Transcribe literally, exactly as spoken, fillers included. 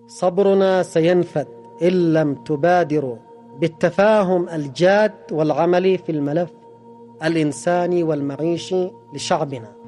صبرنا سينفد إن لم تبادروا بالتفاهم الجاد والعملي في الملف الإنساني والمعيشي لشعبنا.